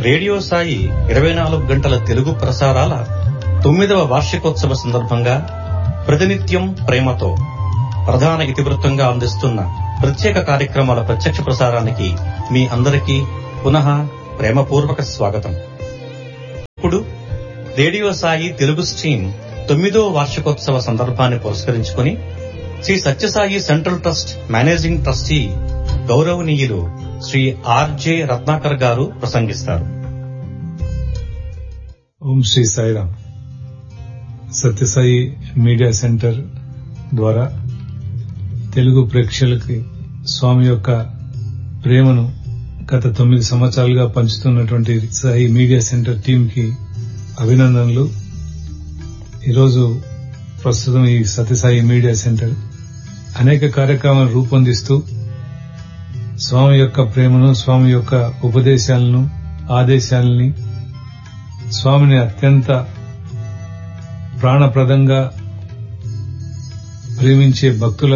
Radio Sai 24 గంటల తెలుగు ప్రసారాల 9వ వార్షికోత్సవ సందర్భంగా ప్రతినిత్యం ప్రేమతో ప్రధాన ఇతివృత్తంగా అందిస్తున్న ప్రత్యేక కార్యక్రమాల ప్రత్యక్ష ప్రసారానికి మీ అందరికీ పునః ప్రేమపూర్వక స్వాగతం. ఇప్పుడు రేడియో సాయి తెలుగు స్ట్రీమ్ 9వ వార్షికోత్సవ సందర్భాన్ని పురస్కరించుకుని Shri Sathya Sai central trust managing trustee గౌరవనీయులు శ్రీ ఆర్జే రత్నాకర్ గారు ప్రసంగిస్తారు. ఓం శ్రీ సాయిరామ్. సత్యసాయి మీడియా సెంటర్ ద్వారా తెలుగు ప్రేక్షకులకి స్వామి యొక్క ప్రేమను గత 9 సంవత్సరాలుగా పంచుతున్నటువంటి సాయి మీడియా సెంటర్ టీమ్ కి అభినందనలు. ఈరోజు ప్రస్తుతం ఈ సత్యసాయి మీడియా సెంటర్ అనేక కార్యక్రమాలు రూపొందిస్తూ స్వామి యొక్క ప్రేమను, స్వామి యొక్క ఉపదేశాలను, ఆదేశాలని, స్వామిని అత్యంత ప్రాణప్రదంగా ప్రేమించే భక్తుల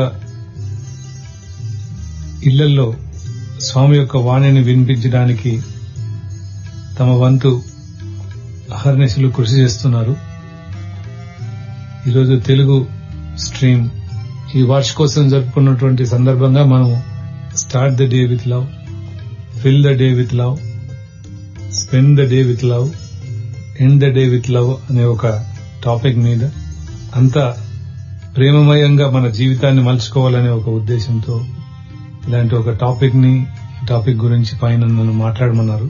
ఇళ్లలో స్వామి యొక్క వాణిని వినిపించడానికి తమ వంతు అహర్నిశలు కృషి చేస్తున్నారు. ఈరోజు తెలుగు స్ట్రీమ్ ఈ వార్షికోత్సవం జరుపుకున్నటువంటి సందర్భంగా మనం start the day with love, fill the day with love, spend the day with love, end the day with love అనే ఒక టాపిక్ మీద అంతా ప్రేమమయంగా మన జీవితాన్ని మలుచుకోవాలనే ఒక ఉద్దేశంతో ఇలాంటి ఒక టాపిక్ గురించి పైన నన్ను మాట్లాడమన్నారు.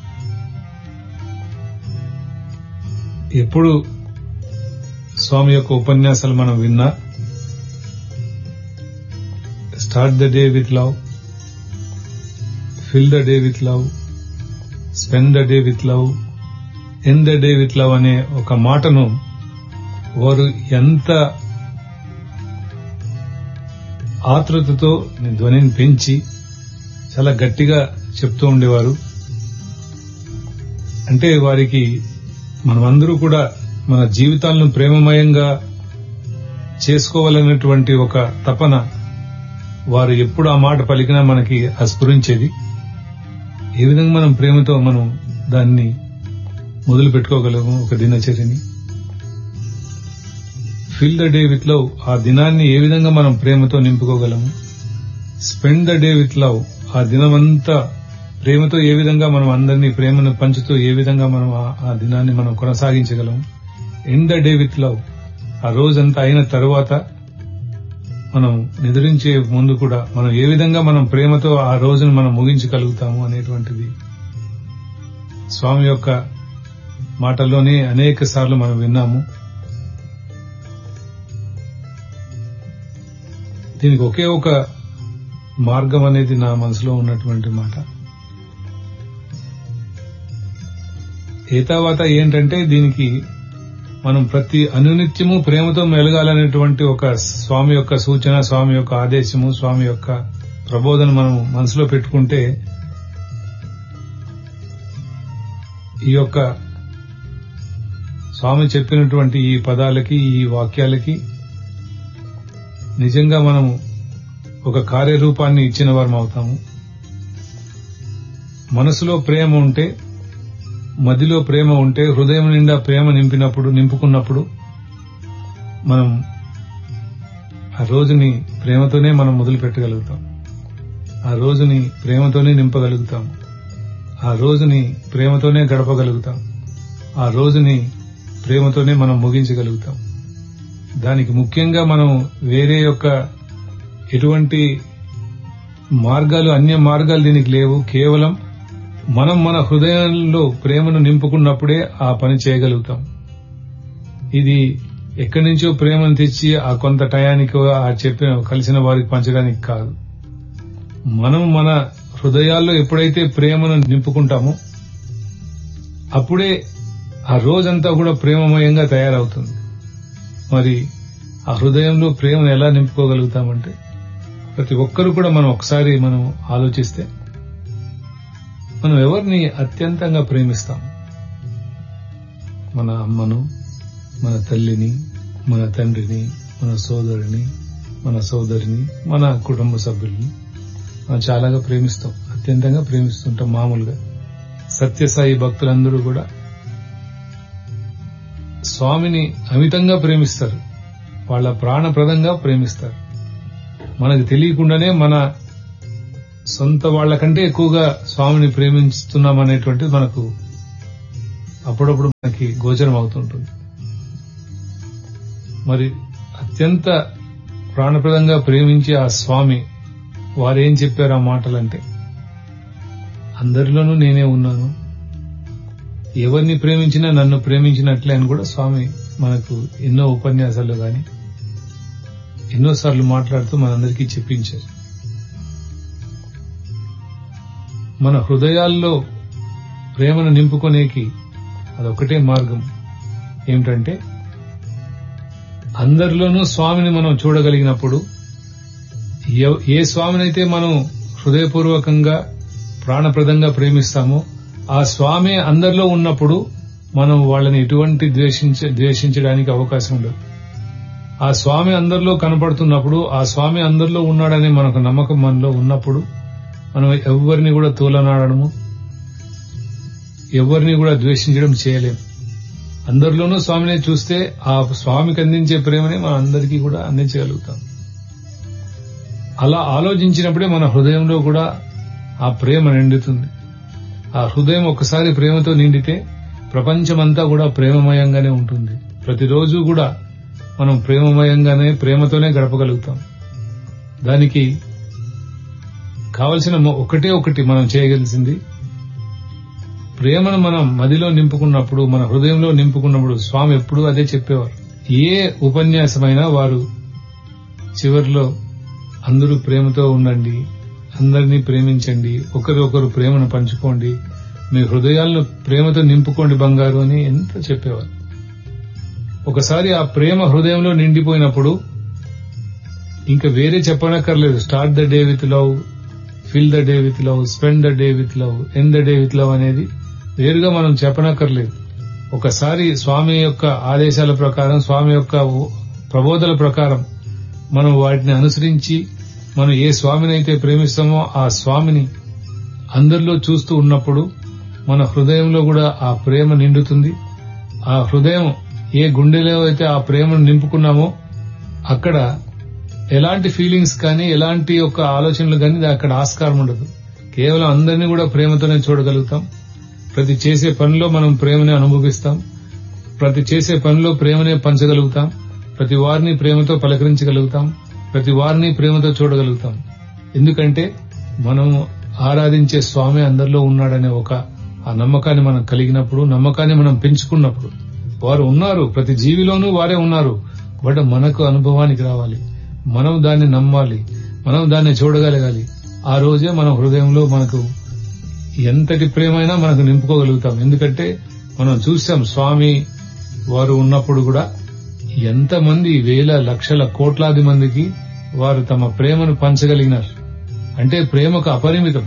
ఎప్పుడు స్వామి యొక్క ఉపన్యాసాలు మనం విన్నా start the day with love, fill the day with love, spend the day with love, end the day with love అనే ఒక మాటను వారు ఎంత ఆతృతతో ధ్వనిని పెంచి చాలా గట్టిగా చెప్తూ ఉండేవారు. అంటే వారికి మనమందరూ కూడా మన జీవితాలను ప్రేమమయంగా చేసుకోవాలనేటువంటి ఒక తపన వారు ఎప్పుడు ఆ మాట పలికినా మనకి స్ఫురించేది. ఏ విధంగా మనం ప్రేమతో మనం దాన్ని మొదలు పెట్టుకోగలము ఒక దినచర్యని. Fill the day with love, ఆ దినాన్ని ఏ విధంగా మనం ప్రేమతో నింపుకోగలము. Spend the day with love, ఆ దినమంతా ప్రేమతో ఏ విధంగా మనం అందరినీ ప్రేమను పంచుతూ ఏ విధంగా మనం ఆ దినాన్ని మనం కొనసాగించగలము. End the day with love, ఆ రోజంతా అయిన తరువాత మనం నిద్రించే ముందు కూడా మనం ఏ విధంగా మనం ప్రేమతో ఆ రోజును మనం ముగించగలుగుతాము అనేటువంటిది స్వామి యొక్క మాటల్లోనే అనేక సార్లు మనం విన్నాము. దీనికి ఒకే ఒక మార్గం అనేది నా మనసులో ఉన్నటువంటి మాట. ఏతావాత ఏంటంటే దీనికి మనం ప్రతి అనునిత్యము ప్రేమతో మెలగాలనేటువంటి ఒక స్వామి యొక్క సూచన, స్వామి యొక్క ఆదేశము, స్వామి యొక్క ప్రబోధన మనం మనసులో పెట్టుకుంటే ఈ యొక్క స్వామి చెప్పినటువంటి ఈ పదాలకి, ఈ వాక్యాలకి నిజంగా మనం ఒక కార్యరూపాన్ని ఇచ్చిన వారం అవుతాము. మనసులో ప్రేమ ఉంటే, మదిలో ప్రేమ ఉంటే, హృదయం నిండా ప్రేమ నింపుకున్నప్పుడు మనం ఆ రోజుని ప్రేమతోనే మనం మొదలు పెట్టగలుగుతాం. ఆ రోజుని ప్రేమతోనే నింపగలుగుతాం. ఆ రోజుని ప్రేమతోనే గడపగలుగుతాం. ఆ రోజుని ప్రేమతోనే మనం ముగించగలుగుతాం. దానికి ముఖ్యంగా మనం వేరే యొక్క ఎటువంటి మార్గాలు, అన్య మార్గాలు దీనికి లేవు. కేవలం మనం మన హృదయంలో ప్రేమను నింపుకున్నప్పుడే ఆ పని చేయగలుగుతాం. ఇది ఎక్కడి నుంచో ప్రేమను తెచ్చి ఆ కొంత టయానికి ఆ చెప్పిన కలిసిన వారికి పంచడానికి కాదు. మనం మన హృదయాల్లో ఎప్పుడైతే ప్రేమను నింపుకుంటామో అప్పుడే ఆ రోజంతా కూడా ప్రేమమయంగా తయారవుతుంది. మరి ఆ హృదయంలో ప్రేమను ఎలా నింపుకోగలుగుతామంటే ప్రతి ఒక్కరు కూడా మనం ఒకసారి మనం ఆలోచిస్తే మనం ఎవరిని అత్యంతంగా ప్రేమిస్తాం? మన అమ్మను, మన తల్లిని, మన తండ్రిని, మన సోదరుని, మన సోదరిని, మన కుటుంబ సభ్యుల్ని మనం చాలాగా ప్రేమిస్తాం, అత్యంతంగా ప్రేమిస్తుంటాం మామూలుగా. సత్యసాయి భక్తులందరూ కూడా స్వామిని అమితంగా ప్రేమిస్తారు, వాళ్ళ ప్రాణప్రదంగా ప్రేమిస్తారు. మనకు తెలియకుండానే మన సొంత వాళ్ళకంటే ఎక్కువగా స్వామిని ప్రేమిస్తున్నామనేటువంటిది మనకు అప్పుడప్పుడు మనకి గోచరం అవుతుంటుంది. మరి అత్యంత ప్రాణప్రదంగా ప్రేమించే ఆ స్వామి వారేం చెప్పారు ఆ మాటలంటే, అందరిలోనూ నేనే ఉన్నాను, ఎవరిని ప్రేమించినా నన్ను ప్రేమించినట్లే అని కూడా స్వామి మనకు ఎన్నో ఉపన్యాసాల్లో గాని ఎన్నోసార్లు మాట్లాడుతూ మనందరికీ చెప్పించారు. మన హృదయాల్లో ప్రేమను నింపుకునేకి అదొక్కటే మార్గం. ఏమిటంటే, అందరిలోనూ స్వామిని మనం చూడగలిగినప్పుడు, ఏ స్వామినైతే మనం హృదయపూర్వకంగా ప్రాణప్రదంగా ప్రేమిస్తామో ఆ స్వామి అందరిలో ఉన్నప్పుడు మనం వాళ్ళని ఎటువంటి ద్వేషించడానికి అవకాశం ఉండదు. ఆ స్వామి అందరిలో కనపడుతున్నప్పుడు, ఆ స్వామి అందరిలో ఉన్నాడనే మనకు నమ్మకం మనలో ఉన్నప్పుడు మనం ఎవరిని కూడా తూలనాడము, ఎవరిని కూడా ద్వేషించడం చేయలేము. అందరిలోనూ స్వామిని చూస్తే ఆ స్వామికి అందించే ప్రేమని మనం అందరికీ కూడా అందించగలుగుతాం. అలా ఆలోచించినప్పుడే మన హృదయంలో కూడా ఆ ప్రేమ నిండుతుంది. ఆ హృదయం ఒక్కసారి ప్రేమతో నిండితే ప్రపంచమంతా కూడా ప్రేమమయంగానే ఉంటుంది. ప్రతిరోజు కూడా మనం ప్రేమతోనే గడపగలుగుతాం. దానికి కావలసిన ఒకటి మనం చేయగలిసింది, ప్రేమను మనం మదిలో నింపుకున్నప్పుడు, మన హృదయంలో నింపుకున్నప్పుడు స్వామి ఎప్పుడూ అదే చెప్పేవారు. ఏ ఉపన్యాసమైనా వారు చివరిలో అందరూ ప్రేమతో ఉండండి, అందరినీ ప్రేమించండి, ఒకరు ప్రేమను పంచుకోండి, మీ హృదయాలను ప్రేమతో నింపుకోండి బంగారు అని ఎంత చెప్పేవారు. ఒకసారి ఆ ప్రేమ హృదయంలో నిండిపోయినప్పుడు ఇంకా వేరే చెప్పనక్కర్లేదు. Start the day with love, fill the day with love, spend the day with love, end the day with love అనేది వేరుగా మనం చెప్పనక్కర్లేదు. ఒకసారి స్వామి యొక్క ఆదేశాల ప్రకారం, స్వామి యొక్క ప్రబోధల ప్రకారం మనం వాటిని అనుసరించి మనం ఏ స్వామినైతే ప్రేమిస్తామో ఆ స్వామిని అందరిలో చూస్తూ ఉన్నప్పుడు మన హృదయంలో కూడా ఆ ప్రేమ నిండుతుంది. ఆ హృదయం ఏ గుండెలో అయితే ఆ ప్రేమను నింపుకున్నామో అక్కడ ఎలాంటి ఫీలింగ్స్ కానీ, ఎలాంటి యొక్క ఆలోచనలు కానీ అక్కడ ఆస్కారం ఉండదు. కేవలం అందరినీ కూడా ప్రేమతోనే చూడగలుగుతాం. ప్రతి చేసే పనిలో మనం ప్రేమనే అనుభవిస్తాం. ప్రతి చేసే పనిలో ప్రేమనే పంచగలుగుతాం. ప్రతి వారిని ప్రేమతో పలకరించగలుగుతాం. ప్రతి వారిని ప్రేమతో చూడగలుగుతాం. ఎందుకంటే మనం ఆరాధించే స్వామి అందరిలో ఉన్నాడనే ఆ నమ్మకాన్ని మనం కలిగినప్పుడు, నమ్మకాన్ని మనం పెంచుకున్నప్పుడు, వారు ఉన్నారు, ప్రతి జీవిలోనూ వారే ఉన్నారు. బట్ మనకు అనుభవానికి రావాలి, మనం దాన్ని నమ్మాలి, మనం దాన్ని చూడగలగాలి. ఆ రోజే మన హృదయంలో మనకు ఎంతటి ప్రేమైనా మనకు నింపుకోగలుగుతాం. ఎందుకంటే మనం చూసాం స్వామి వారు ఉన్నప్పుడు కూడా ఎంతమంది వేల లక్షల కోట్లాది మందికి వారు తమ ప్రేమను పంచగలిగినారు. అంటే ప్రేమకు అపరిమితం.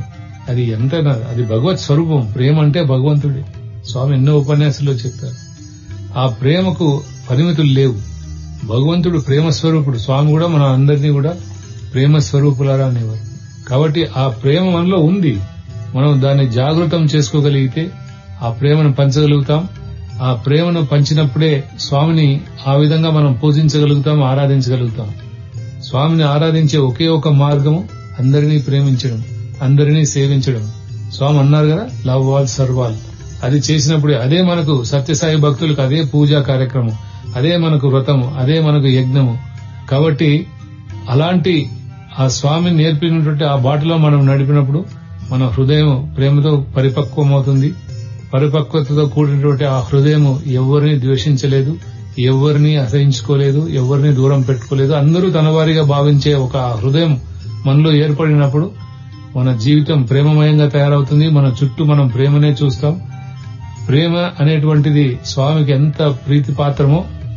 అది భగవత్ స్వరూపం. ప్రేమ అంటే భగవంతుడే. స్వామి ఎన్నో ఉపన్యాసాల్లో చెప్పారు. ఆ ప్రేమకు పరిమితులు లేవు. భగవంతుడు ప్రేమ స్వరూపుడు. స్వామి కూడా మన అందరినీ కూడా ప్రేమ స్వరూపులారా అనేవారు. కాబట్టి ఆ ప్రేమ మనలో ఉంది. మనం దాన్ని జాగృతం చేసుకోగలిగితే ఆ ప్రేమను పంచగలుగుతాం. ఆ ప్రేమను పంచినప్పుడే స్వామిని ఆ విధంగా మనం పూజించగలుగుతాం, ఆరాధించగలుగుతాం. స్వామిని ఆరాధించే ఒకే ఒక మార్గము అందరినీ ప్రేమించడం, అందరినీ సేవించడం. స్వామి అన్నారు కదా, లవ్ ఆల్ సర్వ్ ఆల్. అది చేసినప్పుడే అదే మనకు సత్యసాయి భక్తులకు అదే పూజా కార్యక్రమం, అదే మనకు వ్రతము, అదే మనకు యజ్ఞము. కాబట్టి అలాంటి ఆ స్వామిని నేర్పినటువంటి ఆ బాటలో మనం నడిపినప్పుడు మన హృదయం ప్రేమతో పరిపక్వమవుతుంది. పరిపక్వతతో కూడినటువంటి ఆ హృదయం ఎవరిని ద్వేషించలేదు, ఎవరిని అసహించుకోలేదు, ఎవరిని దూరం పెట్టుకోలేదు. అందరూ తనవారిగా భావించే ఒక హృదయం మనలో ఏర్పడినప్పుడు మన జీవితం ప్రేమమయంగా తయారవుతుంది. మన చుట్టూ మనం ప్రేమనే చూస్తాం. ప్రేమ అనేటువంటిది స్వామికి ఎంత ప్రీతిపాత్రమో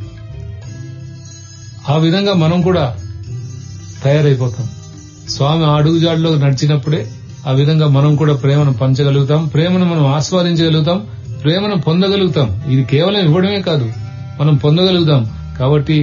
ఆ విధంగా మనం కూడా తయారైపోతాం. స్వామి అడుగుజాడలో నడిచినప్పుడే ఆ విధంగా మనం కూడా ప్రేమను పంచగలుగుతాం, ప్రేమను మనం ఆస్వాదించగలుగుతాం, ప్రేమను పొందగలుగుతాం. ఇది కేవలం ఇవ్వడమే కాదు, మనం పొందగలుగుతాం. కాబట్టి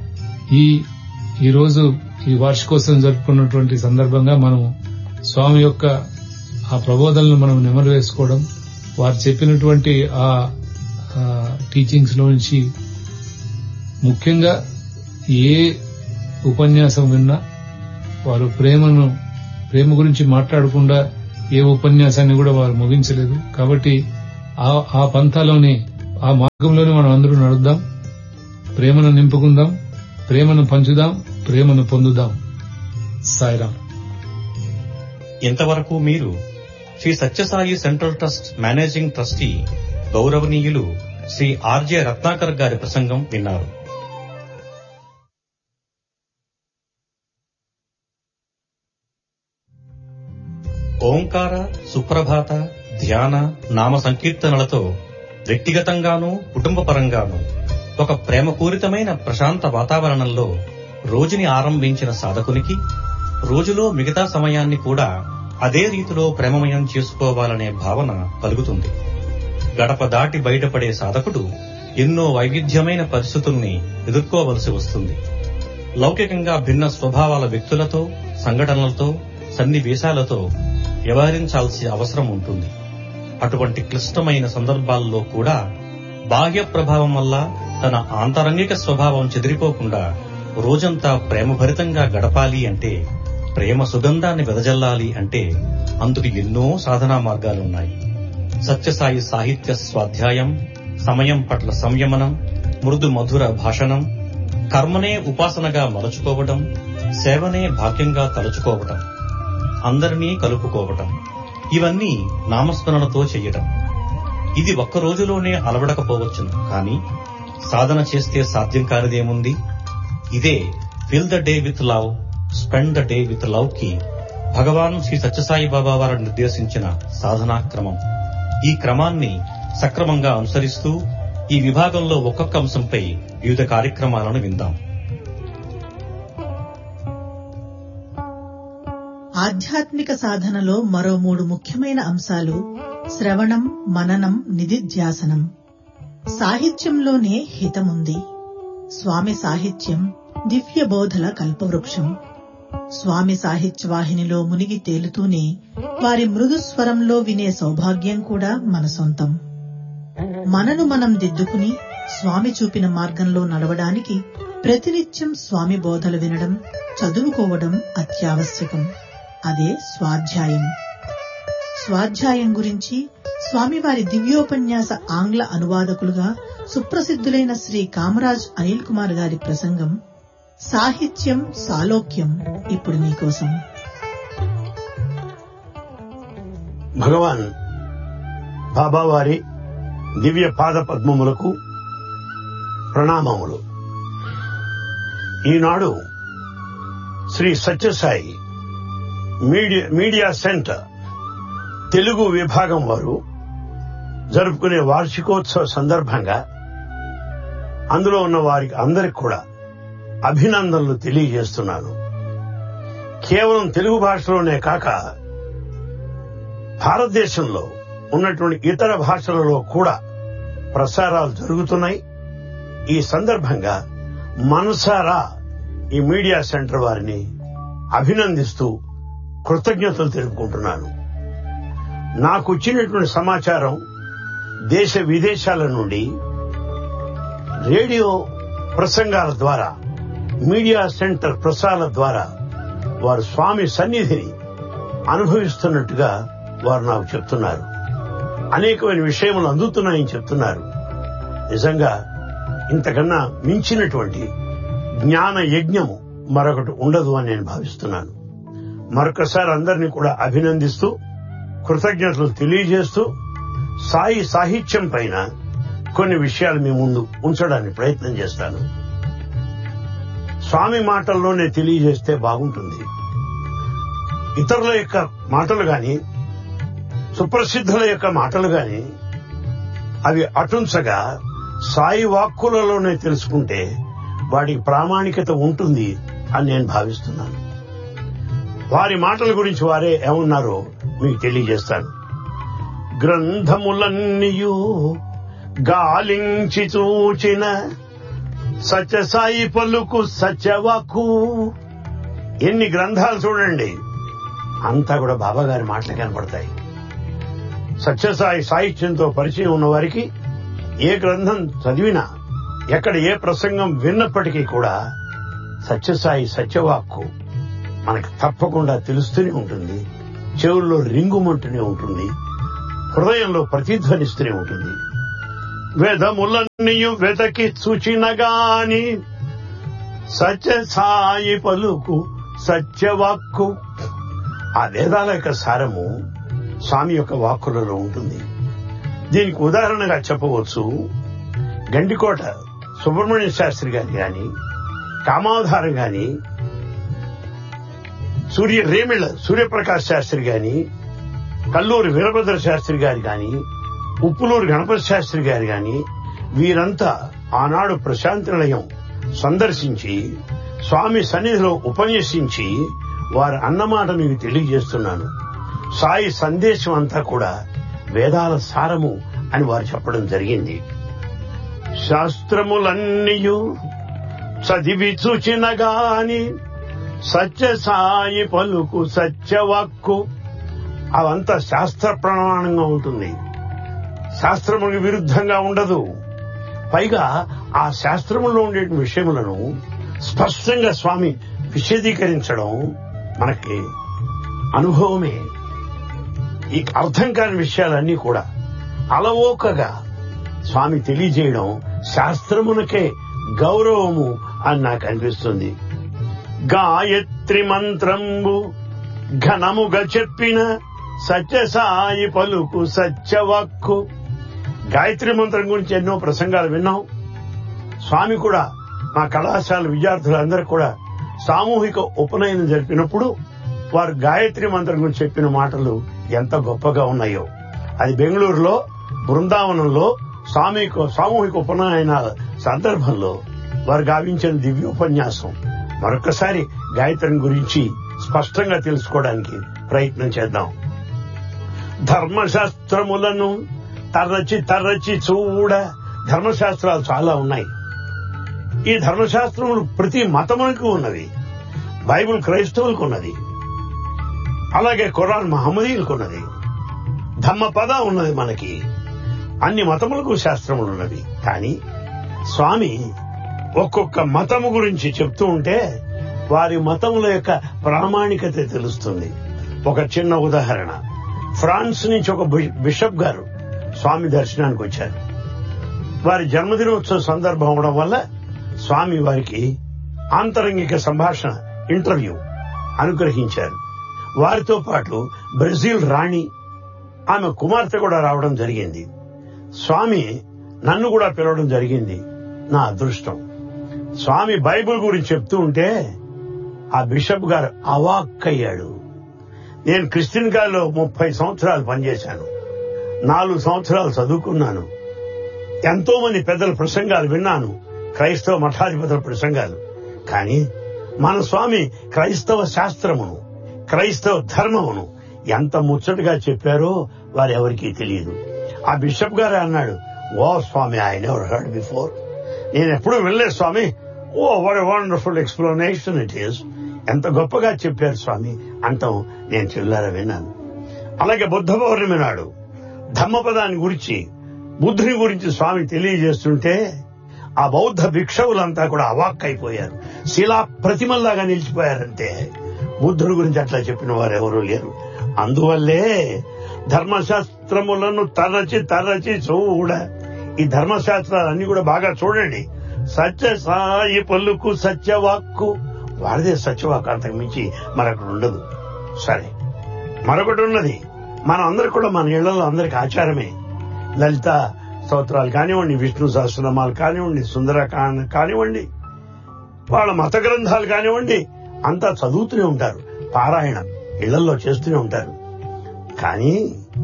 ఈ రోజు ఈ వార్షికోత్సవం జరుపుకున్నటువంటి సందర్భంగా మనం స్వామి యొక్క ఆ ప్రబోధనలను మనం నెమరు వేసుకోవడం, వారు చెప్పినటువంటి ఆ టీచింగ్స్ లో నుంచి ముఖ్యంగా ఏ ఉపన్యాసం విన్నా వారు ప్రేమ గురించి మాట్లాడకుండా ఏ ఉపన్యాసాన్ని కూడా వారు ముగించలేదు. కాబట్టి ఆ పంథాలోనే ఆ మార్గంలోనే మనం అందరూ నడుద్దాం, ప్రేమను నింపుకుందాం, ప్రేమను పంచుదాం, ప్రేమను పొందుదాం. సాయిరాం. ఇంతవరకు మీరు Shri Sathya Sai central trust managing trustee గౌరవనీయులు శ్రీ ఆర్జే రత్నాకర్ గారి ప్రసంగం విన్నారు. ఓంకార, సుప్రభాత, ధ్యాన, నామ సంకీర్తనలతో వ్యక్తిగతంగానూ కుటుంబపరంగానూ ఒక ప్రేమపూరితమైన ప్రశాంత వాతావరణంలో రోజుని ఆరంభించిన సాధకునికి రోజులో మిగతా సమయాన్ని కూడా అదే రీతిలో ప్రేమమయం చేసుకోవాలనే భావన కలుగుతుంది. గడప దాటి బయటపడే సాధకుడు ఎన్నో వైవిధ్యమైన పరిస్థితుల్ని ఎదుర్కోవలసి వస్తుంది. లౌకికంగా భిన్న స్వభావాల వ్యక్తులతో, సంఘటనలతో, సన్నివేశాలతో వ్యవహరించాల్సిన అవసరం ఉంటుంది. అటువంటి క్లిష్టమైన సందర్భాల్లో కూడా బాహ్య ప్రభావం వల్ల తన ఆంతరంగిక స్వభావం చెదిరిపోకుండా రోజంతా ప్రేమభరితంగా గడపాలి అంటే, ప్రేమ సుగంధాన్ని వెదజల్లాలి అంటే అందుకు ఎన్నో సాధనా మార్గాలున్నాయి. సత్యసాయి సాహిత్య స్వాధ్యాయం, సమయం పట్ల సంయమనం, మృదు మధుర భాషణం, కర్మనే ఉపాసనగా మలుచుకోవడం, సేవనే భాగ్యంగా తలుచుకోవటం, అందరినీ కలుపుకోవటం, ఇవన్నీ నామస్మరణతో చెయ్యటం. ఇది ఒక్క రోజులోనే అలవడకపోవచ్చును, కానీ సాధన చేస్తే సాధ్యం కానిదేముంది? ఇదే fill the day with love, spend the day with love కి భగవాన్ శ్రీ సత్యసాయి బాబా వారు నిర్దేశించిన సాధనా క్రమం. ఈ క్రమాన్ని సక్రమంగా అనుసరిస్తూ ఈ విభాగంలో ఒక్కొక్క అంశంపై వివిధ కార్యక్రమాలను విందాం. ఆధ్యాత్మిక సాధనలో మరో 3 ముఖ్యమైన అంశాలు శ్రవణం, మననం, నిధిధ్యాసనం. సాహిత్యంలోనే హితముంది. స్వామి సాహిత్యం దివ్య బోధల కల్పవృక్షం. స్వామి సాహిత్యవాహినిలో మునిగి తేలుతూనే వారి మృదు స్వరంలో వినే సౌభాగ్యం కూడా మన సొంతం. మనను మనం దిద్దుకుని స్వామి చూపిన మార్గంలో నడవడానికి ప్రతినిత్యం స్వామి బోధలు వినడం, చదువుకోవడం అత్యావశ్యకం. అదే స్వాధ్యాయం. స్వాధ్యాయం గురించి స్వామివారి దివ్యోపన్యాస ఆంగ్ల అనువాదకులుగా సుప్రసిద్ధులైన శ్రీ కామరాజ్ అనిల్ కుమార్ గారి ప్రసంగం సాహిత్యం సాలోక్యం ఇప్పుడు మీకోసం. భగవాన్ బాబావారి దివ్య పాద పద్మములకు ప్రణామములు. ఈనాడు శ్రీ సత్యసాయి మీడియా సెంటర్ తెలుగు విభాగం వారు జరుపుకునే వార్షికోత్సవ సందర్భంగా అందులో ఉన్న వారికి అందరికి కూడా అభినందనలు తెలియజేస్తున్నాను. కేవలం తెలుగు భాషలోనే కాక భారతదేశంలో ఉన్నటువంటి ఇతర భాషలలో కూడా ప్రసారాలు జరుగుతున్నాయి. ఈ సందర్భంగా మనసారా ఈ మీడియా సెంటర్ వారిని అభినందిస్తూ కృతజ్ఞతలు తెలుపుకుంటున్నాను. నాకు వచ్చినటువంటి సమాచారం దేశ విదేశాల నుండి రేడియో ప్రసంగాల ద్వారా, మీడియా సెంటర్ ప్రసారాల ద్వారా వారు స్వామి సన్నిధిని అనుభవిస్తున్నట్టుగా వారు నాకు చెప్తున్నారు. అనేకమైన విషయములు అందుతున్నాయని చెప్తున్నారు. నిజంగా ఇంతకన్నా మించినటువంటి జ్ఞాన యజ్ఞము మరొకటి ఉండదు అని నేను భావిస్తున్నాను. మరొకసారి అందరినీ కూడా అభినందిస్తూ కృతజ్ఞతలు తెలియజేస్తూ సాయి సాహిత్యం పైన కొన్ని విషయాలు మీ ముందు ఉంచడానికి ప్రయత్నం చేస్తాను. స్వామి మాటల్లోనే తెలియజేస్తే బాగుంటుంది. ఇతరుల యొక్క మాటలు గాని, సుప్రసిద్ధుల యొక్క మాటలు గాని అవి అటుంచగా సాయి వాక్కులలోనే తెలుసుకుంటే వాటికి ప్రామాణికత ఉంటుంది అని నేను భావిస్తున్నాను. వారి మాటల గురించి వారే ఏమన్నారో మీకు తెలియజేస్తాను. గ్రంథములన్నీయు గాలించి చూచిన సత్యసాయి పలుకు సత్యవాక్కు. ఎన్ని గ్రంథాలు చూడండి, అంతా కూడా బాబాగారి మాటలు కనపడతాయి. సత్యసాయి సాహిత్యంతో పరిచయం ఉన్న వారికి ఏ గ్రంథం చదివినా, ఎక్కడ ఏ ప్రసంగం విన్నప్పటికీ కూడా సత్యసాయి సత్యవాక్కు మనకు తప్పకుండా తెలుస్తూనే ఉంటుంది, చెవుల్లో రింగుమంటూనే ఉంటుంది, హృదయంలో ప్రతిధ్వనిస్తూనే ఉంటుంది. వేదములన్నీయు వెతకి చూచినగాని సత్యసాయి పలుకు సత్యవాక్కు. ఆ వేదాల యొక్క సారము స్వామి యొక్క వాక్కులలో ఉంటుంది. దీనికి ఉదాహరణగా చెప్పవచ్చు, గండికోట సుబ్రహ్మణ్య శాస్త్రి గారి గాని, కామావధారం గాని, సూర్యప్రకాశ్ శాస్త్రి గాని, కల్లూరి వీరభద్ర శాస్త్రి గారి గాని, ఉప్పులూరు గణపతి శాస్త్రి గారి గాని, వీరంతా ఆనాడు ప్రశాంతి నిలయం సందర్శించి స్వామి సన్నిధిలో ఉపన్యసించి వారు అన్నమాట మీకు తెలియజేస్తున్నాను. సాయి సందేశం అంతా కూడా వేదాల సారము అని వారు చెప్పడం జరిగింది. శాస్త్రములన్నీయు చదివి చూచినగాని సత్యసాయి పలుకు సత్యవాక్కు. అవంతా శాస్త్ర ప్రమాణంగా ఉంటుంది, శాస్త్రములకు విరుద్ధంగా ఉండదు. పైగా ఆ శాస్త్రములో ఉండే విషయములను స్పష్టంగా స్వామి విశదీకరించడం మనకి అనుభవమే. ఈ అర్థం కాని విషయాలన్నీ కూడా అలవోకగా స్వామి తెలియజేయడం శాస్త్రమునకే గౌరవము అని నాకు అనిపిస్తుంది. గాయత్రి మంత్రంబు ఘనముగా చెప్పిన సత్యసాయి పలుకు సత్యవాక్కు. గాయత్రి మంత్రం గురించి ఎన్నో ప్రసంగాలు విన్నాం. స్వామి కూడా మా కళాశాల విద్యార్థులందరూ కూడా సామూహిక ఉపనయనం జరిపినప్పుడు వారు గాయత్రి మంత్రం గురించి చెప్పిన మాటలు ఎంత గొప్పగా ఉన్నాయో. అది బెంగళూరులో బృందావనంలో సామూహిక ఉపనయనాల సందర్భంలో వారు గావించిన దివ్యోపన్యాసం. మరొకసారి గాయత్రి గురించి స్పష్టంగా తెలుసుకోవడానికి ప్రయత్నం చేద్దాం. ధర్మశాస్త్రములను తరచి చూడ. ధర్మశాస్త్రాలు చాలా ఉన్నాయి. ఈ ధర్మశాస్త్రములు ప్రతి మతమునికి ఉన్నవి. బైబిల్ క్రైస్తవులకు ఉన్నది, అలాగే ఖురాన్ మహమ్మదీయులకు ఉన్నది, ధమ్మపద ఉన్నది. మనకి అన్ని మతములకు శాస్త్రములు ఉన్నవి. కానీ స్వామి ఒక్కొక్క మతము గురించి చెప్తూ ఉంటే వారి మతముల యొక్క ప్రామాణికత తెలుస్తుంది. ఒక చిన్న ఉదాహరణ, ఫ్రాన్స్ నుంచి ఒక బిషప్ గారు స్వామి దర్శనానికి వచ్చారు. వారి జన్మదినోత్సవ సందర్భం అవడం వల్ల స్వామి వారికి ఆంతరంగిక సంభాషణ ఇంటర్వ్యూ అనుగ్రహించారు. వారితో పాటు బ్రెజిల్ రాణి, ఆమె కుమార్తె కూడా రావడం జరిగింది. స్వామి నన్ను కూడా పిలవడం జరిగింది. నా అదృష్టం. స్వామి బైబిల్ గురించి చెప్తూ ఉంటే ఆ బిషప్ గారు అవాక్కయ్యాడు. నేను క్రిస్టియన్ గారిలో 30 సంవత్సరాలు పనిచేశాను, 4 సంవత్సరాలు చదువుకున్నాను, ఎంతో మంది పెద్దల ప్రసంగాలు విన్నాను, క్రైస్తవ మఠాధిపతుల ప్రసంగాలు. కానీ మన స్వామి క్రైస్తవ శాస్త్రమును, క్రైస్తవ ధర్మమును ఎంత ముచ్చటగా చెప్పారో వారెవరికీ తెలియదు. ఆ బిషప్ గారే అన్నాడు, ఓ స్వామి, ఐ నెవర్ హర్డ్ బిఫోర్. నేను ఎప్పుడూ వినలేదు స్వామి. ఓ what a wonderful explanation it is. ఎంత గొప్పగా చెప్పారు స్వామి అంటాం నేను చెల్లారా విన్నాను. అలాగే బుద్ధ పౌర్ణమి నాడు ధమ్మపదాన్ని గురించి, బుద్ధుని గురించి స్వామి తెలియజేస్తుంటే ఆ బౌద్ధ భిక్షవులంతా కూడా అవాక్కైపోయారు, శిలా ప్రతిమల్లాగా నిలిచిపోయారంటే బుద్ధుడి గురించి అట్లా చెప్పిన వారు ఎవరూ లేరు. అందువల్లే ధర్మశాస్త్రములను తరచి చూడ. ఈ ధర్మశాస్త్రాలన్నీ కూడా బాగా చూడండి. సత్యసాయి పలుకు సత్యవాక్కు. వారిదే సత్యవాక్కు, అంతకు మించి మరొకటి ఉండదు. సరే, మరొకటి ఉన్నది. మనం అందరూ కూడా మన ఇళ్లలో అందరికి ఆచారమే లలిత స్తోత్రాలు కానివ్వండి, విష్ణు సహస్రనామాలు కానివ్వండి, సుందరకాండ కానివ్వండి, వాళ్ళ మత గ్రంథాలు కానివ్వండి, అంతా చదువుతూనే ఉంటారు, పారాయణం ఇళ్లలో చేస్తూనే ఉంటారు. కానీ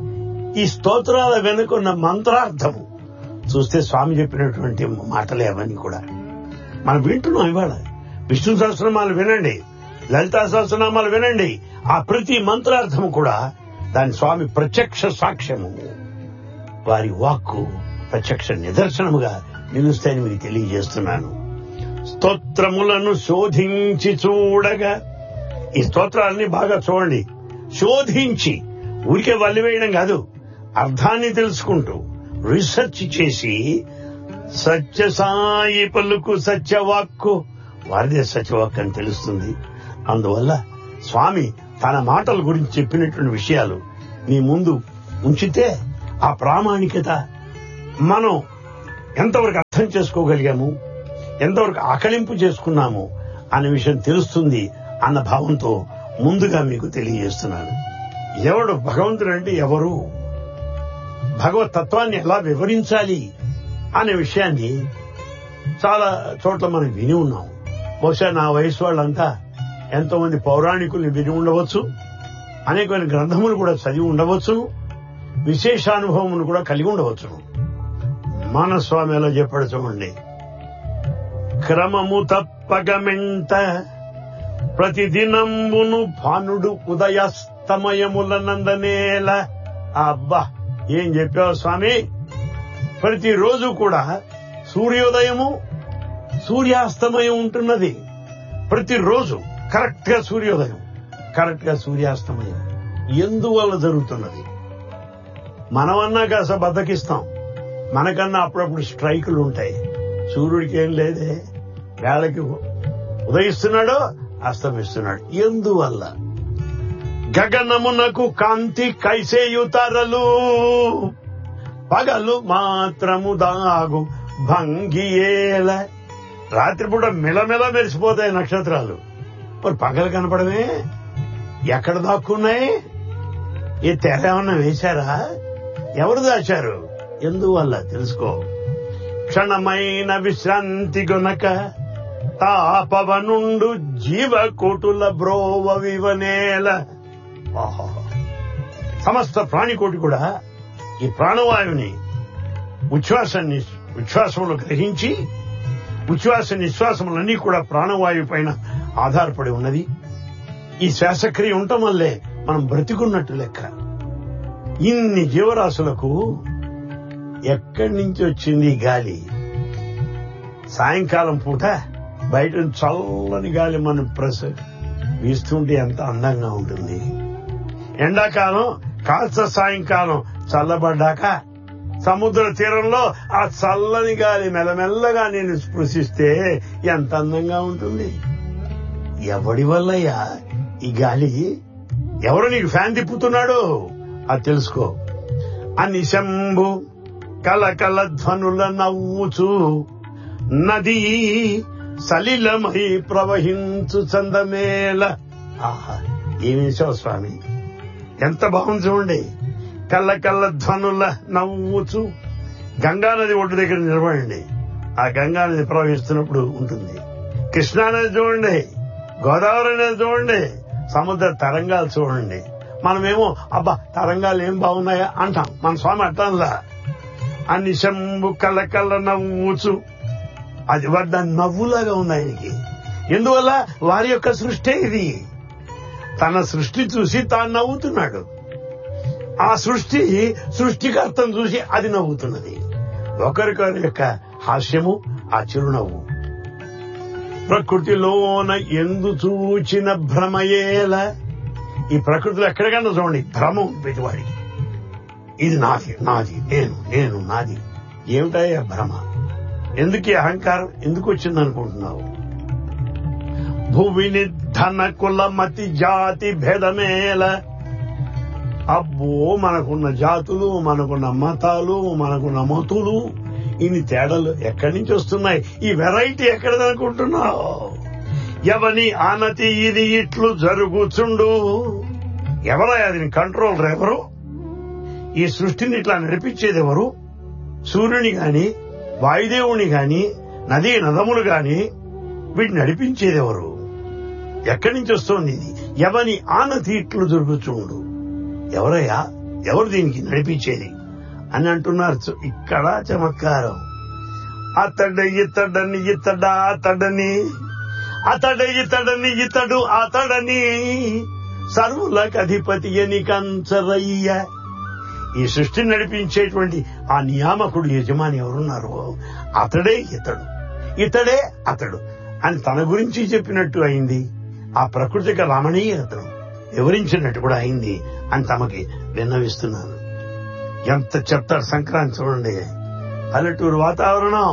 ఈ స్తోత్రాల వెనుకున్న మంత్రార్థము చూస్తే స్వామి చెప్పినటువంటి మాటలే అవన్నీ కూడా మనం వింటున్నాం. ఇవాళ విష్ణు సహస్రనామాలు వినండి, లలితా సహస్రనామాలు వినండి, ఆ ప్రతి మంత్రార్థము కూడా దాని స్వామి ప్రత్యక్ష సాక్ష్యము, వారి వాక్కు ప్రత్యక్ష నిదర్శనముగా నిలుస్తాయని మీకు తెలియజేస్తున్నాను. స్తోత్రములను శోధించి చూడగా. ఈ స్తోత్రాలని బాగా చూడండి, శోధించి, ఊరికే వల్లివేయడం కాదు, అర్థాన్ని తెలుసుకుంటూ రీసెర్చ్ చేసి సత్యసాయి పలుకు సత్యవాక్కు వారిదే సత్యవాక్కు అని తెలుస్తుంది. అందువల్ల స్వామి తన మాటల గురించి చెప్పినటువంటి విషయాలు మీ ముందు ఉంచితే ఆ ప్రామాణికత మనం ఎంతవరకు అర్థం చేసుకోగలిగాము, ఎంతవరకు ఆకలింపు చేసుకున్నాము అనే విషయం తెలుస్తుంది అన్న భావంతో ముందుగా మీకు తెలియజేస్తున్నాను. ఎవడు భగవంతుడు అంటే ఎవరు, భగవత్ తత్వాన్ని ఎలా వివరించాలి అనే విషయాన్ని చాలా చోట్ల మనం విని ఉన్నాం. బహుశా నా వయసు వాళ్ళంతా ఎంతో మంది పౌరాణికుల్ని విని ఉండవచ్చు, అనేకమైన గ్రంథములు కూడా చదివి ఉండవచ్చును, విశేషానుభవమును కూడా కలిగి ఉండవచ్చును. మన స్వామి ఎలా చెప్పాడు చూడండి. క్రమము తప్పగమెంట ప్రతిదినంబును భానుడు ఉదయాస్తమయముల నందనేల. అబ్బా ఏం చెప్పావు స్వామి. ప్రతిరోజు కూడా సూర్యోదయము సూర్యాస్తమయం ఉంటున్నది. ప్రతిరోజు కరెక్ట్ గా సూర్యోదయం, కరెక్ట్ గా సూర్యాస్తమయం ఎందువల్ల జరుగుతున్నది? మనమన్నా కాస్త బద్దకిస్తాం, మనకన్నా అప్పుడప్పుడు స్ట్రైకులు ఉంటాయి. సూర్యుడికి ఏం లేదే, వేళకి ఉదయిస్తున్నాడు అస్తమిస్తున్నాడు. ఎందువల్ల? గగనమునకు కాంతి కైసేయుతారలు పగలు మాత్రము దాగు భంగియేల. రాత్రిపూట మెలమెల మెరిసిపోతాయి నక్షత్రాలు, మరి పగలు కనపడమే ఎక్కడ దాక్కున్నాయి? ఈ తెర ఏమన్నా వేశారా? ఎవరు దాచారు? ఎందువల్ల తెలుసుకో. క్షణమైన విశ్రాంతి గొనక తాపవనుండు జీవకోటుల బ్రోవ వివనేల. సమస్త ప్రాణికోటి కూడా ఈ ప్రాణవాయువుని ఉచ్ఛ్వాసములు గ్రహించి ఉచ్ఛ్వాస నిశ్వాసములన్నీ కూడా ప్రాణవాయువు పైన ఆధారపడి ఉన్నది. ఈ శ్వాసక్రియ ఉండటం వల్లే మనం బ్రతికున్నట్టు లెక్క. ఇన్ని జీవరాశులకు ఎక్కడి నుంచి వచ్చింది గాలి? సాయంకాలం పూట బయట చల్లని గాలి మనం వీస్తుంటే ఎంత అందంగా ఉంటుంది. ఎండాకాలం కాస్త సాయంకాలం చల్లబడ్డాక సముద్ర తీరంలో ఆ చల్లని గాలి మెల్లమెల్లగా నేను స్పృశిస్తే ఎంత అందంగా ఉంటుంది. ఎవడి వల్లయ్యా ఈ గాలి? ఎవరు నీకు ఫ్యాన్ తిప్పుతున్నాడు అది తెలుసుకో. అని శంభు కలకల ధ్వనుల నవ్వుచు నది సలిలమై ప్రవహించు చందమేల. ఆహా ఏమేశావు స్వామి, ఎంత బాగుంది చూడండి. కళ్ళ ధ్వనుల నవ్వుచు. గంగానది ఒడ్డు దగ్గర నిలబడండి, ఆ గంగానది ప్రవహిస్తున్నప్పుడు ఉంటుంది. కృష్ణానది చూడండి, గోదావరి నది చూడండి, సముద్ర తరంగాలు చూడండి. మనమేమో అబ్బా తరంగాలు ఏం బాగున్నాయా అంటాం, మన స్వామి అట్లా. అన్ని శంభు కళ్ళ నవ్వుచు. అది వద్ద నవ్వులాగా ఉన్నాయి ఆయనకి. ఎందువల్ల? వారి యొక్క సృష్టి ఇది. తన సృష్టి చూసి తాను నవ్వుతున్నాడు. ఆ సృష్టికర్తను చూసి అది నవ్వుతున్నది. ఒకరికొకరి యొక్క హాస్యము ఆ చిరునవ్వు. ప్రకృతిలోన ఎందు చూచిన భ్రమయేల. ఈ ప్రకృతిలో ఎక్కడికన్నా చూడండి భ్రమ ప్రతివాడికి. ఇది నాది నాది నేను నాది. ఏమిటాయా భ్రమ? ఎందుకు అహంకారం ఎందుకు వచ్చిందనుకుంటున్నావు? భువిని ధన కుల మతి జాతి భేదమేల. అబ్బో మనకున్న జాతులు, మనకున్న మతాలు, మనకున్న మతులు, ఇన్ని తేడాలు ఎక్కడి నుంచి వస్తున్నాయి? ఈ వెరైటీ ఎక్కడదనుకుంటున్నావు? ఎవని ఆనతి ఇది ఇట్లు జరుగుచుండు. ఎవరా అది కంట్రోలర్? ఎవరు ఈ సృష్టిని ఇట్లా నడిపించేది? ఎవరు? సూర్యుని గాని, వాయుదేవుని గాని, నదీ నదములు గాని వీటిని నడిపించేది ఎవరు? ఎక్కడి నుంచి వస్తోంది ఇది? ఎవని ఆనతి ఇట్లు జరుగుచుండు. ఎవరయ్యా? ఎవరు దీనికి నడిపించేది అని అంటున్నారు. ఇక్కడ చమత్కారం. అతడు ఇతడని ఇతడా అతడని, అతడు ఇతడని ఇతడు అతడని, సర్వులకు అధిపతి అని కంచరయ్య. ఈ సృష్టిని నడిపించేటువంటి ఆ నియామకుడు యజమాని ఎవరున్నారో అతడే ఇతడు, ఇతడే అతడు అని తన గురించి చెప్పినట్టు అయింది. ఆ ప్రకృతిక రమణీయతను వివరించినట్టు కూడా అయింది అని తమకి విన్నవిస్తున్నాను. ఎంత చెప్తారు సంక్రాంతి చూడండి. పల్లెటూరు వాతావరణం.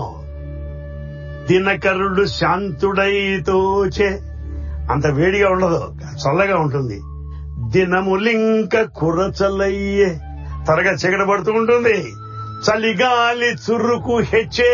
దినకరుడు శాంతుడై తోచే, అంత వేడిగా ఉండదు, చల్లగా ఉంటుంది. దినములింక కురచలయ్యే, త్వరగా చీకట పడుతూ ఉంటుంది. చలిగాలి చురుకు హెచ్చే,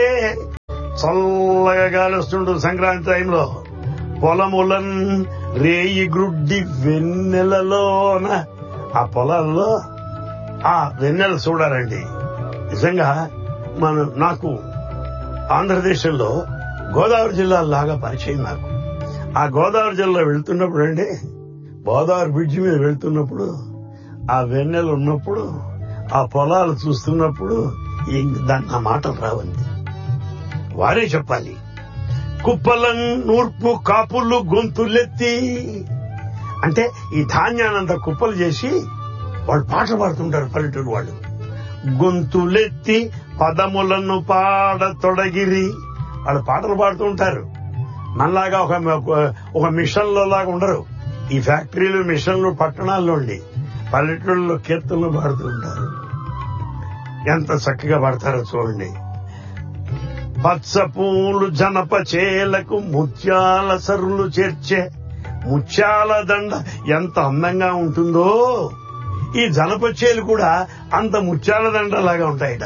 చల్లగా గాలి వస్తుంటుంది సంక్రాంతి టైంలో. పొలములన్ రేయి గ్రుడ్డి వెన్నెలలోన, ఆ పొలాల్లో ఆ వెన్నెల చూడాలండి. నిజంగా నాకు ఆంధ్రదేశంలో గోదావరి జిల్లా లాగా పరిచయం నాకు. ఆ గోదావరి జిల్లా వెళ్తున్నప్పుడు అండి, గోదావరి బ్రిడ్జి మీద వెళ్తున్నప్పుడు, ఆ వెన్నెల ఉన్నప్పుడు, ఆ పొలాలు చూస్తున్నప్పుడు దాన్ని ఆ మాటలు రావండి, వారే చెప్పాలి. కుప్పలం నూర్పు కాపులు గొంతులెత్తి, అంటే ఈ ధాన్యానంత కుప్పలు చేసి వాళ్ళు పాటలు పాడుతుంటారు పల్లెటూరు వాళ్ళు. గొంతులెత్తి పదములను పాడ తొడగిరి, వాళ్ళు పాటలు పాడుతూ ఉంటారు. మనలాగా ఒక మిషన్లో లాగా ఉండరు. ఈ ఫ్యాక్టరీలు, మిషన్లు పట్టణాల్లో ఉండి పల్లెటూళ్ళలో కీర్తనలు పాడుతూ ఉంటారు. ఎంత చక్కగా పాడతారో చూడండి. పచ్చ పూలు జనప చేలకు ముత్యాల సరులు చేర్చే, ముత్యాల దండ ఎంత అందంగా ఉంటుందో, ఈ జనప చేలు కూడా అంత ముత్యాల దండ లాగా ఉంటాయట.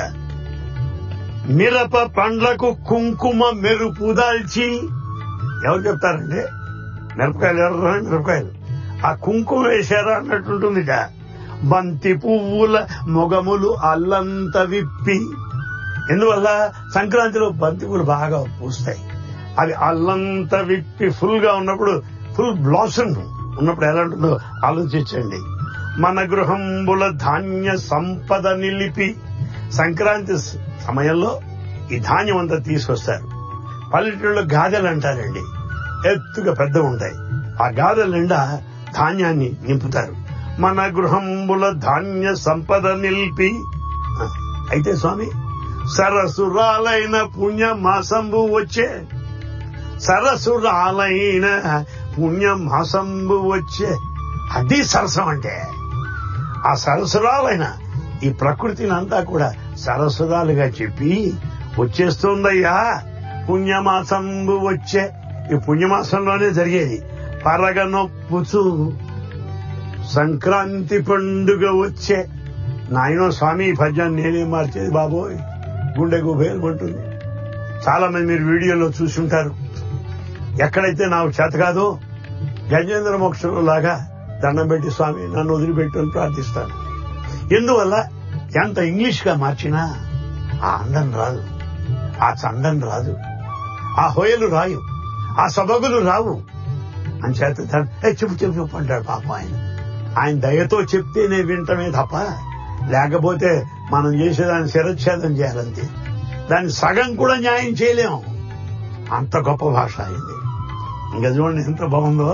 మిరప పండ్లకు కుంకుమ మెరుపు దాల్చి, ఎవరు చెప్తారంటే మిరపకాయలు, ఎర్ర మిరపకాయలు ఆ కుంకుమ వేశారా అన్నట్టుంటుందిట. బంతి పువ్వుల మొగములు అల్లంత విప్పి, ఎందువల్ల సంక్రాంతిలో బంతి పువ్వులు బాగా పూస్తాయి. అవి అల్లంత విప్పి ఫుల్ గా ఉన్నప్పుడు, ఫుల్ బ్లాసమ్ ఉన్నప్పుడు ఎలా ఉంటుందో ఆలోచించండి. మన గృహంబుల ధాన్య సంపద నిలిపి, సంక్రాంతి సమయంలో ఈ ధాన్యం అంతా తీసుకొస్తారు. పల్లెటూళ్ళలో గాదెలు అంటారండి, ఎత్తుగా పెద్ద ఉంటాయి. ఆ గాదెల నిండా ధాన్యాన్ని నింపుతారు. మన గృహంబుల ధాన్య సంపద నిలిపి. అయితే స్వామి, సరసురాలైన పుణ్యమాసంబు వచ్చే, సరసురాలైన పుణ్యమాసంబు వచ్చే, అది సరసం అంటే. ఆ సరసురాలైన ఈ ప్రకృతిని అంతా కూడా సరసురాలుగా చెప్పి వచ్చేస్తుందయ్యా పుణ్యమాసంబు వచ్చే. ఈ పుణ్యమాసంలోనే జరిగేది. పరగనొప్పుచు సంక్రాంతి పండుగ వచ్చే. నాయనో స్వామి, ఈ పద్యాన్ని నేనే మార్చేది బాబోయ్, గుండె గుబేలుమంటుంది. చాలా మంది మీరు వీడియోలో చూసుంటారు. ఎక్కడైతే నాకు చేత కాదో గజేంద్ర మోక్షంలో లాగా దండం పెట్టి స్వామి నన్ను వదిలిపెట్టు అని ప్రార్థిస్తాను. ఎందువల్ల ఎంత ఇంగ్లీష్ గా మార్చినా ఆ అందం రాదు, ఆ చందం రాదు, ఆ హోయలు రాయు, ఆ సబగులు రావు. అంచేత చెప్పు చెప్పు చెప్పు అంటాడు పాపం ఆయన. ఆయన దయతో చెప్తేనే వింటమే తప్ప, లేకపోతే మనం చేసేదాన్ని శిరచ్ఛేదం చేయాలంతే. దాన్ని సగం కూడా న్యాయం చేయలేము, అంత గొప్ప భాష అయింది. ఇంకా చూడండి ఎంత బాగుందో.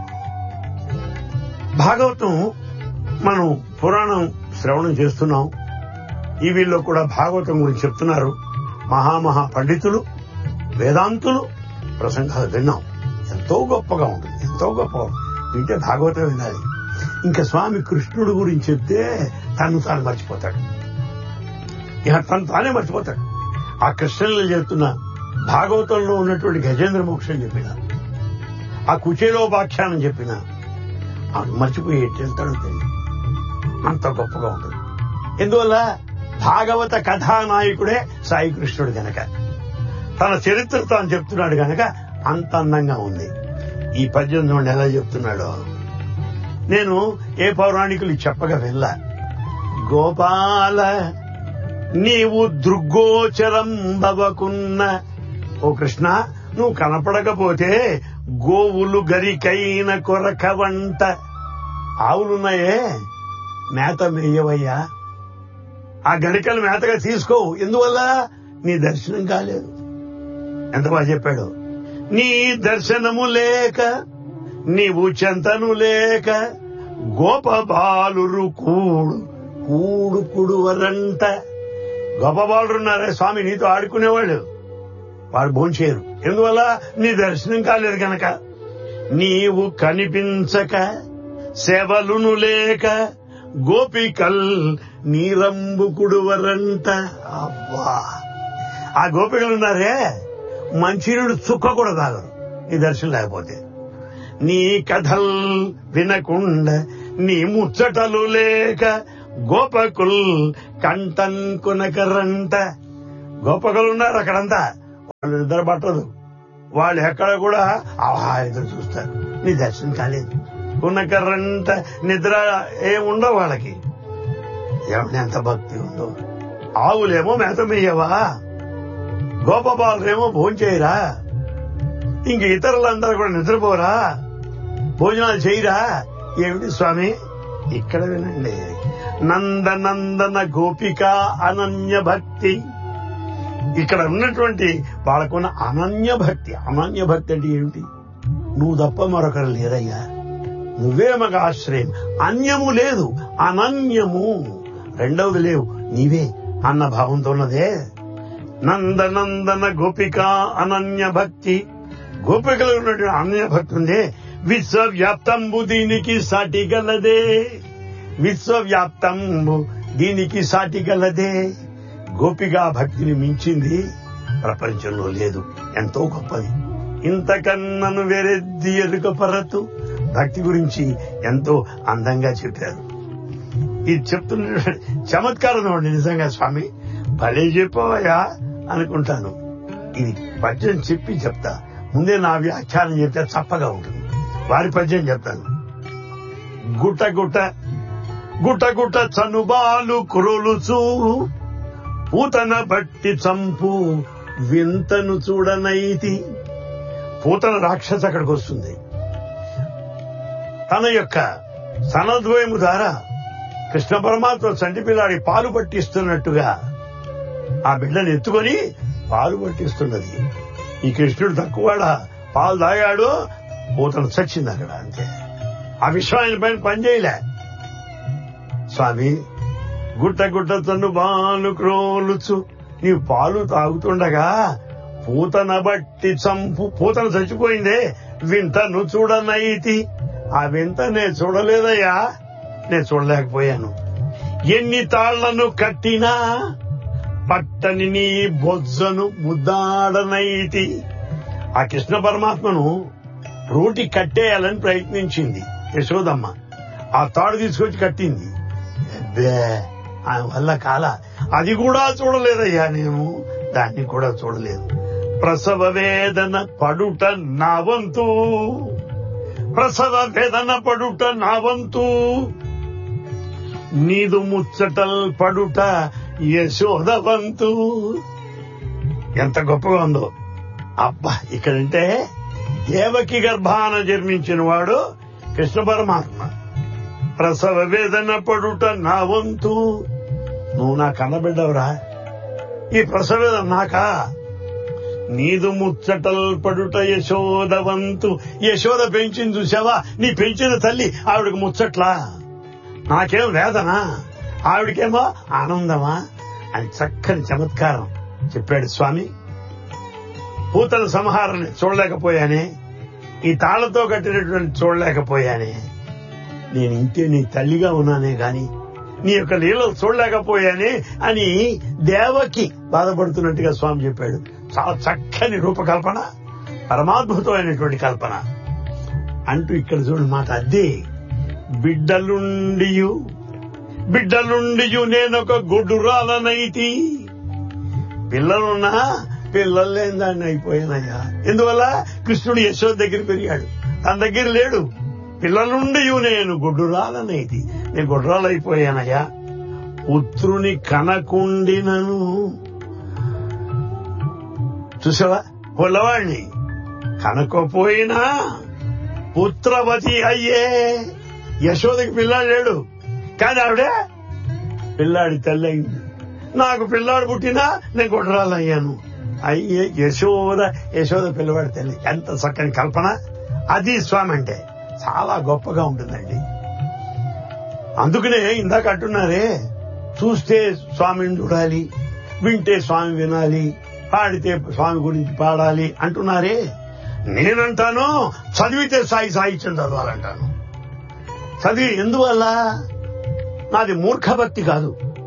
భాగవతం మనం పురాణం శ్రవణం చేస్తున్నాం. టీవీల్లో కూడా భాగవతం గురించి చెప్తున్నారు. మహామహా పండితులు, వేదాంతులు ప్రసంగాలు విన్నాం. ఎంతో గొప్పగా ఉంటుంది, ఎంతో గొప్పగా వింటే భాగవతం వినాలి. ఇంకా స్వామి కృష్ణుడు గురించి చెప్తే తను తాను మర్చిపోతాడు, ఇక తను తానే మర్చిపోతాడు. ఆ కృష్ణులు చెప్తున్న భాగవతంలో ఉన్నటువంటి గజేంద్ర మోక్షం చెప్పిన, ఆ కుచేలోపాఖ్యానం చెప్పిన మర్చిపోయి ఎట్టి వెళ్తాడో తెలియదు, అంత గొప్పగా ఉంటుంది. ఎందువల్ల భాగవత కథానాయకుడే సాయి కృష్ణుడు గనక, తన చరిత్ర తాను చెప్తున్నాడు గనక అంత అందంగా ఉంది. ఈ పద్యం నుండి ఎలా చెప్తున్నాడో నేను ఏ పౌరాణికులు చెప్పగా వెళ్ళా. గోపాల నీవు దృగ్గోచరం భవకున్న, ఓ కృష్ణ నువ్వు కనపడకపోతే గోవులు గరికైన కొరక వంట, ఆవులున్నాయే మేత మేయవయ్యా, ఆ గరికలు మేతగా తీసుకోవు. ఎందువల్ల నీ దర్శనం కాలేదు. ఎంత బాగా చెప్పాడు. నీ దర్శనము లేక నీవు చెంతను లేక గోపబాలురు కూడు కుడువరంట. గోపబాలురున్నారే స్వామి నీతో ఆడుకునేవాళ్ళు, వాడు భోంచేయరు. ఎందువల్ల నీ దర్శనం కాలేదు కనుక. నీవు కనిపించక సేవలును లేక గోపికల్ నీరంబు కుడువరంట. అబ్బా, ఆ గోపికలున్నారే మంచినీడు చుక్క కూడా తాగరు నీ దర్శనం లేకపోతే. నీ కథల్ వినకుండా నీ ముచ్చటలు లేక గోపకుల్ కంటన్ కొనకరంట. గోపకులున్నారు అక్కడంతా, వాళ్ళు నిద్ర పట్టదు, వాళ్ళు ఎక్కడ కూడా ఎదురు చూస్తారు. నీ దర్శనం కాలేదు కొనకరంట. నిద్ర ఏముండవు వాళ్ళకి. ఎవరిని ఎంత భక్తి ఉందో. ఆవులేమో మేత మేయవా, గోపబాలురేమో భోంచేయరా, ఇంక ఇతరులందరూ కూడా నిద్రపోరా, భోజనాలు చేయరా. ఏమిటి స్వామి? ఇక్కడ వినండి. నందనందన గోపిక అనన్య భక్తి. ఇక్కడ ఉన్నటువంటి వాళ్ళకున్న అనన్య భక్తి. అనన్య భక్తి అంటే ఏమిటి? నువ్వు తప్ప మరొకరు లేరయ్యా, నువ్వే మాకు ఆశ్రయం, అన్యము లేదు, అనన్యము, రెండవది లేవు, నీవే అన్న భావంతో ఉన్నదే. నందనందన గోపిక అనన్య భక్తి. గోపికలు ఉన్నటువంటి అనన్య భక్తి ఉందే. విశ్వవ్యాప్తంబు దీనికి సాటి గలదే. విశ్వవ్యాప్తంబు దీనికి సాటి గలదే. గోపికా భక్తిని మించింది ప్రపంచంలో లేదు. ఎంతో గొప్పది. ఇంతకన్నను వేరెద్ది ఎరుక పరతు. భక్తి గురించి ఎంతో అందంగా చెప్పారు. ఇది చెప్తున్న చమత్కారం అండి. నిజంగా స్వామి భలే చెప్పవయా అనుకుంటాను. ఇది పద్యం చెప్పి చెప్తా. ముందే నా వ్యాఖ్యానం చెప్తే చప్పగా ఉంటుంది. వారి పద్యం చెప్తాను. గుట్ట గుట్ట గుట్ట గుట్ట చనుబాలు కురులుచూ పూతన బట్టి చంపు వింతను చూడనైతి. పూతన రాక్షస అక్కడికి వస్తుంది. తన యొక్క సనద్వయము ద్వారా కృష్ణ పరమాత్మ చంటి పిల్లాడి పాలు పట్టిస్తున్నట్టుగా ఆ బిడ్డను ఎత్తుకొని పాలు పట్టిస్తున్నది. ఈ కృష్ణుడు తక్కువడ పాలు తాగాడు, పూతను చచ్చింది అక్కడ. అంతే. ఆ విశ్వం ఆయన పైన పనిచేయలే. స్వామి గుట్ట గుట్ట తను బాలు క్రోలుచు, నీవు పాలు తాగుతుండగా పూతన బట్టి చంపు. పూతను చచ్చిపోయిందే. వింతను చూడనైతి. ఆ వింత నేను చూడలేదయ్యా, నేను చూడలేకపోయాను. ఎన్ని తాళ్లను కట్టినా పట్టని నీ బొజ్జను ముద్దాడనైతి. ఆ కృష్ణ పరమాత్మను రోటి కట్టేయాలని ప్రయత్నించింది యశోదమ్మ. ఆ తాడు తీసుకొచ్చి కట్టింది. ఆయన వల్ల కాల. అది కూడా చూడలేదయ్యా, నేను దాన్ని కూడా చూడలేదు. ప్రసవ వేదన పడుట నా వంతు. ప్రసవ వేదన పడుట నా వంతు. నీదు ముచ్చటల్ పడుట యశోద వంతు. ఎంత గొప్పగా ఉందో. అబ్బా, ఇక్కడంటే దేవకి గర్భాన జన్మించిన వాడు కృష్ణ పరమాత్మ. ప్రసవ వేదన పడుట నా వంతు. నువ్వు నా కన్నబిడ్డవరా, ఈ ప్రసవ వేదన నాకా? నీదు ముచ్చటల్ పడుట యశోద వంతు. యశోద పెంచింది చూసావా? నీ పెంచిన తల్లి ఆవిడకి ముచ్చట్లా, నాకేం వేదన, ఆవిడకేమో ఆనందమా అని చక్కని చమత్కారం చెప్పాడు స్వామి. పూతల సంహారాన్ని చూడలేకపోయానే, ఈ తాళ్లతో కట్టినటువంటి చూడలేకపోయానే, నేను ఇంతే నీ తల్లిగా ఉన్నానే గాని నీ యొక్క లీలలు చూడలేకపోయానే అని దేవకి బాధపడుతున్నట్టుగా స్వామి చెప్పాడు. చాలా చక్కని రూపకల్పన, పరమాద్భుతమైనటువంటి కల్పన అంటూ ఇక్కడ చూడండి మాట. అదే బిడ్డలుండియు నేనొక గొడ్డురాలనైతి. పిల్లలున్నా పిల్లలు లేని దాన్ని అయిపోయానయ్యా. ఎందువల్ల? కృష్ణుడు యశోద దగ్గర పెరిగాడు, తన దగ్గర లేడు. పిల్లలుండి నేను గొడ్డురాలనైతి, నేను గొడ్రాలైపోయానయ్యా. పుత్రుని కనకుండినను. చూసావా? పొలవాణ్ణి కనకపోయినా పుత్రవతి అయ్యే. యశోదకి పిల్లాడు లేడు, కానీ ఆవిడే పిల్లాడి తల్లి అయింది. నాకు పిల్లాడు పుట్టినా నేను గొడ్రాలయ్యాను. అయ్యే యశోద పిల్లవాడి తల్లి. ఎంత చక్కని కల్పన. అది స్వామి అంటే చాలా గొప్పగా ఉంటుందండి. అందుకనే ఇందాక అంటున్నారే, చూస్తే స్వామిని చూడాలి, వింటే స్వామి వినాలి, పాడితే స్వామి గురించి పాడాలి అంటున్నారే. నేనంటాను చదివితే సాహిత్యం చదవాలంటాను. చదివి ఎందువల్ల? నాది మూర్ఖభక్తి కాదు,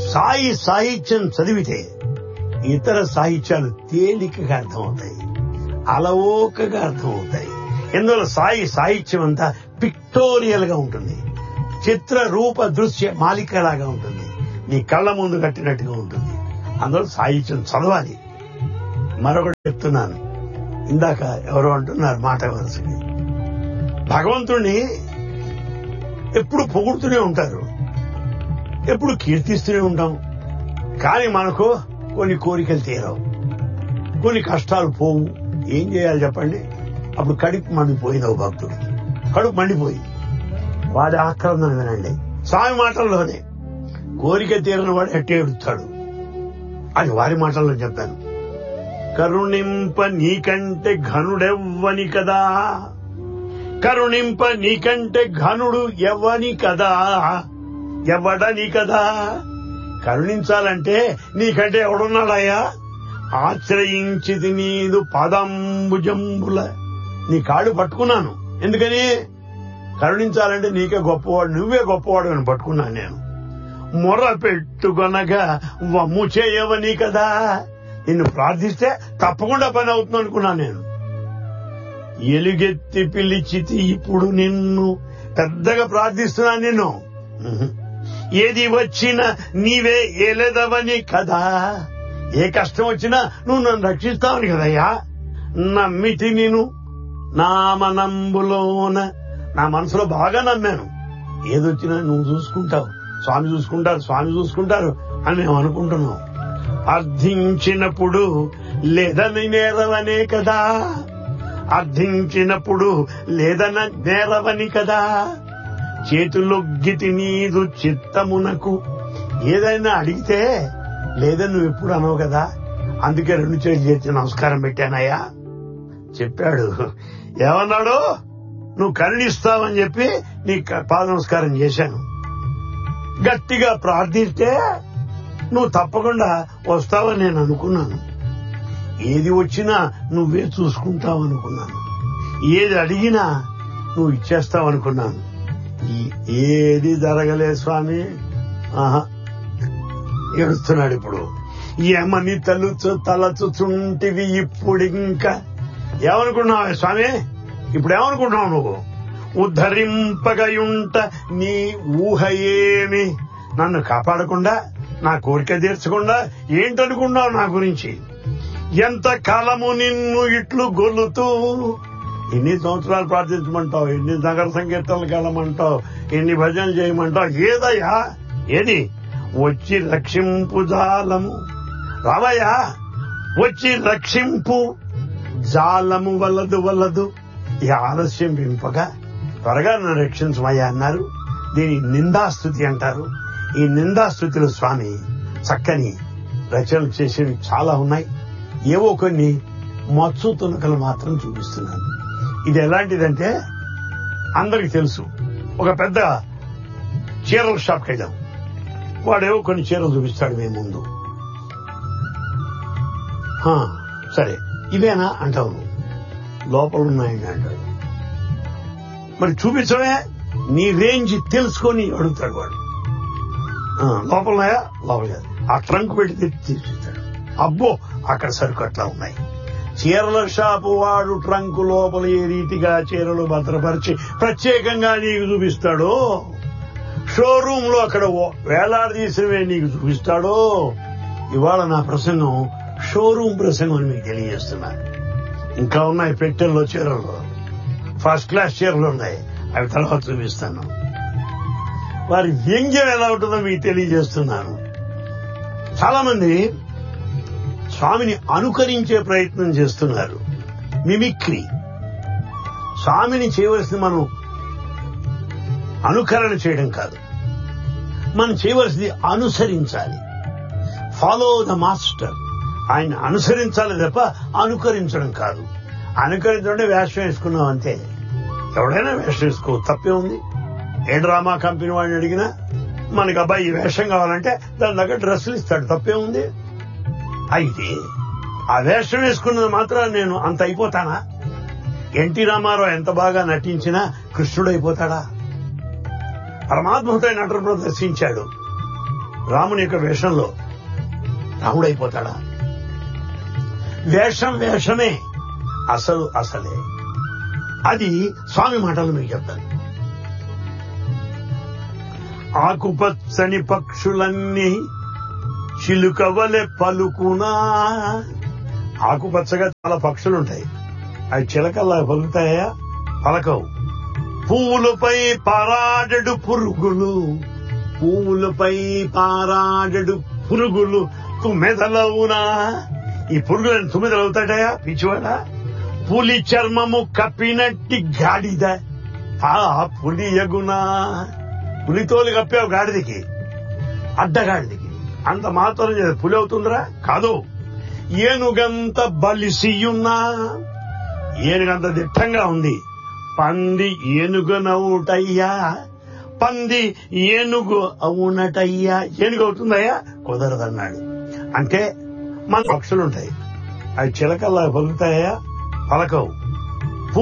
సాయి సాహిత్యం చదివితే ఇతర సాహిత్యాలు తేలికగా అర్థమవుతాయి, అలవోకగా అర్థమవుతాయి. ఎందువల్ల సాయి సాహిత్యం అంతా పిక్టోరియల్ గా ఉంటుంది, చిత్ర రూప దృశ్య మాలికలాగా ఉంటుంది, నీ కళ్ళ ముందు కట్టినట్టుగా ఉంటుంది. అందువల్ల సాహిత్యం చదవాలి. మరొకటి చెప్తున్నాను, ఇందాక ఎవరో అంటున్నారు మాట వరుసకి, భగవంతుణ్ణి ఎప్పుడు పొగుడుతూనే ఉంటారు, ఎప్పుడు కీర్తిస్తూనే ఉంటాం. కానీ మనకు కొన్ని కోరికలు తీరవు, కొన్ని కష్టాలు పోవు. ఏం చేయాలి చెప్పండి? అప్పుడు కడుపు మండిపోయింది భక్తుడికి, కడుపు మండిపోయి వాడి ఆక్రందన వినండి. స్వామి మాటల్లోనే కోరిక తీరని వాడు ఎట్టే ఎడుతాడు అని వారి మాటల్లో చెప్పాను. కరుణింప నీకంటే ఘనుడెవ్వని కదా, కరుణింప నీకంటే ఘనుడు ఎవ్వని కదా, ఎవడని కదా. కరుణించాలంటే నీకంటే ఎవడున్నాడయ్యా? ఆశ్రయించిది నీదు పదంబుజంబుల, నీ కాళ్ళు పట్టుకున్నాను. ఎందుకని? కరుణించాలంటే నీకే గొప్పవాడు, నువ్వే గొప్పవాడు అని పట్టుకున్నాను నేను. మొర పెట్టుకొనగా వమ్ము చేయవని కదా, నిన్ను ప్రార్థిస్తే తప్పకుండా పని అవుతుంది అనుకున్నాను నేను. ఎలుగెత్తి పిలిచితి ఇప్పుడు నిన్ను, పెద్దగా ప్రార్థిస్తున్నాను నిన్ను. ఏది వచ్చినా నీవే ఏలేదవని కదా, ఏ కష్టం వచ్చినా నువ్వు నన్ను రక్షిస్తావని కదయ్యా. నమ్మితి నేను నామనంబులోన, నా మనసులో బాగా నమ్మాను. ఏదొచ్చినా నువ్వు చూసుకుంటావు, స్వామి చూసుకుంటారు, స్వామి చూసుకుంటారు అని మేము అనుకుంటున్నాం. అర్థించినప్పుడు లేదని నేరవనే కదా, అర్థించినప్పుడు లేదన నేరవని కదా. చేతులొగ్గితి నీదు చిత్తమునకు, ఏదైనా అడిగితే లేదని నువ్వు ఎప్పుడు అనవు కదా, అందుకే 2 చేతులు చేసి నమస్కారం పెట్టానయ్యా చెప్పాడు. ఏమన్నాడు? నువ్వు కరుణిస్తావని చెప్పి నీ పాద నమస్కారం చేశాను. గట్టిగా ప్రార్థిస్తే నువ్వు తప్పకుండా వస్తావని నేను అనుకున్నాను. ఏది వచ్చినా నువ్వే చూసుకుంటావు అనుకున్నాను, ఏది అడిగినా నువ్వు ఇచ్చేస్తావనుకున్నాను. ఏది జరగలే స్వామి. ఏడుస్తున్నాడు ఇప్పుడు. ఏమని తలచుచుంటివి ఇప్పుడు, ఇంకా ఏమనుకున్నావు స్వామి? ఇప్పుడు ఏమనుకుంటున్నావు నువ్వు? ఉద్ధరింపగయుంట నీ ఊహ ఏమి, నన్ను కాపాడకుండా, నా కోరిక తీర్చకుండా ఏంటనుకున్నావు నా గురించి? ఎంత కాలము నిన్ను ఇట్లు గొల్లుతూ, ఎన్ని సంవత్సరాలు ప్రార్థించమంటావు, ఎన్ని నగర సంకీర్తనలకు వెళ్ళమంటావు, ఎన్ని భజనలు చేయమంటావు? ఏదయ్యా ఏది? వచ్చి రక్షింపు జాలము, రావయ్యా వచ్చి రక్షింపు జాలము వలదు. ఈ ఆలస్యం వింపగా త్వరగా నన్ను రక్షించమయ్యా అన్నారు. దీని నిందాస్తుతి అంటారు. ఈ నిందాస్తుతిలో స్వామి చక్కని రచనలు చేసేవి చాలా ఉన్నాయి. ఏవో కొన్ని మత్సు తునకలు మాత్రం చూపిస్తున్నాను. ఇది ఎలాంటిదంటే అందరికి తెలుసు. ఒక పెద్ద చీరల షాప్కి వెళ్ళాం, వాడేవో కొన్ని చీరలు చూపిస్తాడు మేము ముందు. సరే ఇవేనా అంటావు, లోపల ఉన్నాయండి అంటాడు. మరి చూపించవే, నీ రేంజ్ తెలుసుకొని అడుగుతాడు వాడు. లోపల ఉన్నాయా? లోపల. ఆ ట్రంక్ పెట్టి తీసిస్తాడు. అబ్బో అక్కడ సరుకు అట్లా ఉన్నాయి. చీరల షాపు వాడు ట్రంక్ లోపల ఏ రీతిగా చీరలు భద్రపరిచి ప్రత్యేకంగా నీకు చూపిస్తాడో, షోరూమ్ లో అక్కడ వేలాడదీసినవే నీకు చూపిస్తాడో. ఇవాళ నా ప్రసంగం షోరూమ్ ప్రసంగం అని మీకు తెలియజేస్తున్నా. ఇంకా ఉన్నాయి పెట్టెల్లో చీరలు, ఫస్ట్ క్లాస్ చీరలు ఉన్నాయి, అవి తర్వాత చూపిస్తాను. వారి వ్యంగ్యం ఎలా ఉంటుందో మీకు తెలియజేస్తున్నాను. చాలా మంది స్వామిని అనుకరించే ప్రయత్నం చేస్తున్నారు, మిమిక్రీ. స్వామిని చేయవలసింది మనం అనుకరణ చేయడం కాదు, మనం చేయవలసింది అనుసరించాలి. Follow the master. ఆయన అనుసరించాలి తప్ప అనుకరించడం కాదు. అనుకరించడం వేషం వేసుకున్నాం అంతే. ఎవడైనా వేషం వేసుకో, తప్పే ఉంది. ఏ డ్రామా కంపెనీ వాడిని అడిగినా మనకి అబ్బాయి ఈ వేషం కావాలంటే దాని దగ్గర డ్రెస్సులు ఇస్తాడు, తప్పే ఉంది. అయితే ఆ వేషం వేసుకున్నది మాత్రం నేను అంత అయిపోతానా? ఎన్టీ రామారావు ఎంత బాగా నటించినా కృష్ణుడు అయిపోతాడా? పరమాద్భుతమైన నటన ప్రదర్శించాడు. రాముని యొక్క వేషంలో రాముడైపోతాడా? వేషమే అసలే. అది స్వామి మాటలు మీకు చెప్తాను. ఆకుపచ్చని పక్షులన్నీ చిలుకవలె పలుకునా. ఆకుపచ్చగా చాలా పక్షులుంటాయి, అవి చిలకల్లా పలుకుతాయా? పలకవు. పువ్వులపై పారాడెడు పురుగులు తుమ్మెదలవునా. ఈ పురుగులను తుమ్మెదలవుతాడయా పిచ్చివాడా? పులి చర్మము కప్పినట్టి గాడిద ఆ పులి ఎగునా. పులితోలు కప్పావు గాడిదకి, అడ్డగాడిదకి, అంత మాత్రం పులి అవుతుందిరా? కాదు. ఏనుగంత బలిసియున్నా, ఏనుగంత దిట్టంగా ఉంది. పంది ఏనుగునవుటయ్యా, పంది ఏనుగు అవునటయ్యా. ఏనుగు అవుతుందయ్యా? కుదరదన్నాడు. అంటే మన పక్షులుంటాయి, అవి చిలకల్లా పలుకుతాయా? పలకవు.